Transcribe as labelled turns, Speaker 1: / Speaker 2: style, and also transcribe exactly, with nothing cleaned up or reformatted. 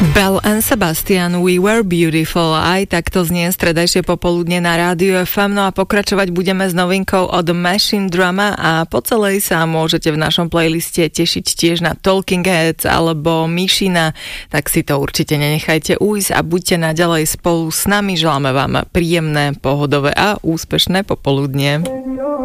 Speaker 1: Belle and Sebastian, We Were Beautiful. Aj takto znie stredajšie popoludne na Rádiu ef em. No a pokračovať budeme s novinkou od Machine Drama a po celej sa môžete v našom playliste tešiť tiež na Talking Heads alebo Mišina, tak si to určite nenechajte ujsť a buďte naďalej spolu s nami. Želáme vám príjemné, pohodové a úspešné popoludnie.